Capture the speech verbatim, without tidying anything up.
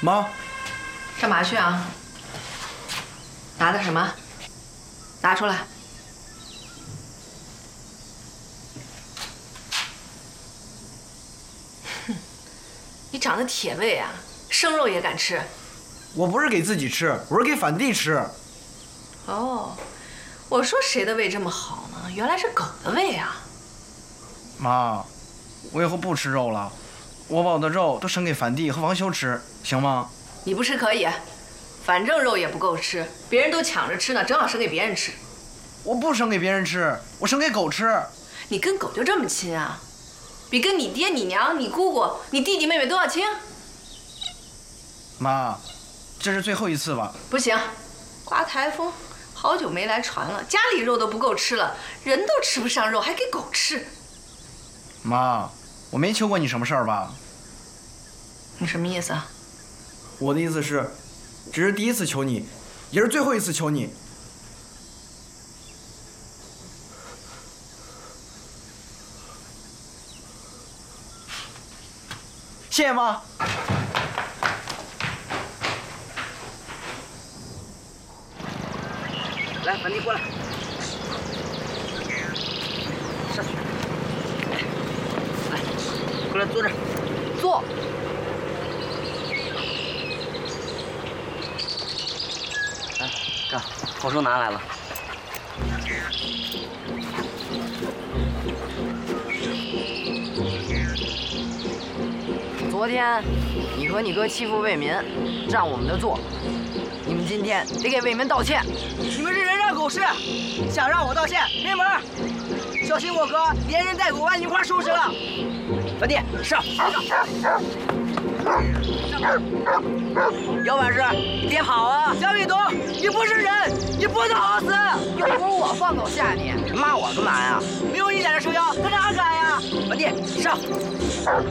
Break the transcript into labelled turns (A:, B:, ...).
A: 妈，
B: 干嘛去啊？拿的什么？拿出来。哼，你长得铁胃啊，生肉也敢吃？
A: 我不是给自己吃，我是给反帝吃。
B: 哦，我说谁的胃这么好呢？原来是狗的胃啊！
A: 妈，我以后不吃肉了，我把我的肉都省给反帝和王修吃，行吗？
B: 你不吃可以，反正肉也不够吃，别人都抢着吃呢，正好省给别人吃。
A: 我不省给别人吃，我省给狗吃。
B: 你跟狗就这么亲啊？比跟你爹、你娘、你姑姑、你弟弟妹妹都要亲？
A: 妈，这是最后一次吧？
B: 不行，刮台风，好久没来船了，家里肉都不够吃了，人都吃不上肉，还给狗吃。
A: 妈，我没求过你什么事儿吧？
B: 你什么意思啊？
A: 我的意思是，只是第一次求你，也是最后一次求你。谢谢妈。
C: 来，反帝过来，上去。来，过来坐这儿，坐。来，干，口书拿来了。
D: 昨天你和你哥欺负为民，占我们的座，你们今天得给为民道歉。
C: 你们是人渣狗屎，想让我道歉没门儿！小心我哥连人带狗把你一块收拾了。反帝，上上！姚管事，你别跑啊！江卫东，你不是人，你不能好死！
D: 又不是我放狗吓你，骂我干嘛呀？
C: 没有你在这撑腰，他哪敢呀？反帝，上！